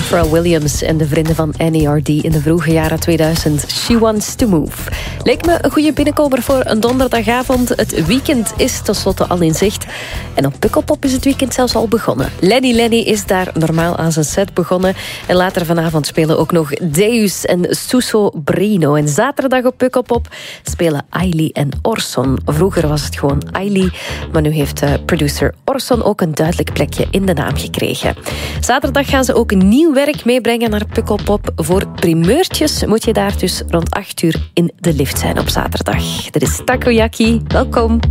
Pharrell Williams en de vrienden van NERD in de vroege jaren 2000. She Wants to Move. Leek me een goede binnenkomer voor een donderdagavond. Het weekend is tenslotte al in zicht. En op Pukkelpop is het weekend zelfs al begonnen. Lenny is daar normaal aan zijn set begonnen. En later vanavond spelen ook nog Deus en Suso Brino. En zaterdag op Pukkelpop spelen Ailey en Orson. Vroeger was het gewoon Ailey, maar nu heeft producer Orson ook een duidelijk plekje in de naam gekregen. Zaterdag gaan ze ook nieuw werk meebrengen naar Pukkelpop. Voor primeurtjes moet je daar dus rond 8 uur in de lift zijn op zaterdag. Dit is Takoyaki. Welkom.